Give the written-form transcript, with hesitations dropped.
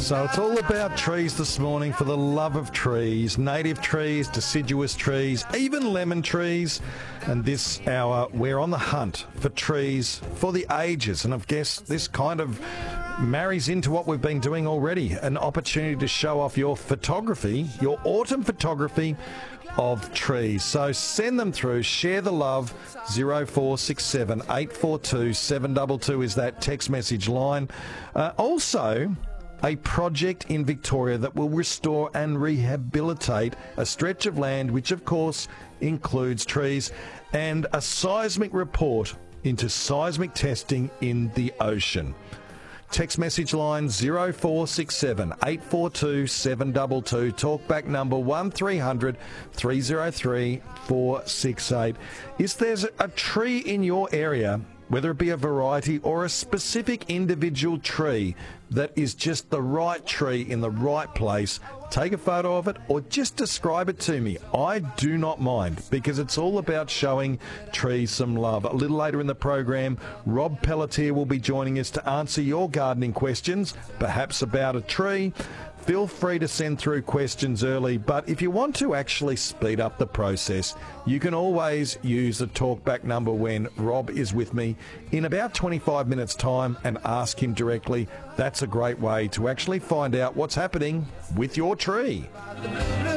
So it's all about trees this morning, for the love of trees. Native trees, deciduous trees, even lemon trees. And this hour, we're on the hunt for trees for the ages. And I guess this kind of marries into what we've been doing already. An opportunity to show off your photography, your autumn photography of trees. So send them through, share the love. 0467 842 722 is that text message line. Also, a project in Victoria that will restore and rehabilitate a stretch of land, which of course includes trees, and a seismic report into seismic testing in the ocean. Text message line 0467 842 722. Talkback number 1300 303 468. Is there a tree in your area, whether it be a variety or a specific individual tree, that is just the right tree in the right place? Take a photo of it or just describe it to me. I do not mind, because it's all about showing trees some love. A little later in the program, Rob Pelletier will be joining us to answer your gardening questions, perhaps about a tree. Feel free to send through questions early, but if you want to actually speed up the process, you can always use the talkback number when Rob is with me in about 25 minutes' time and ask him directly. That's a great way to actually find out what's happening with your tree.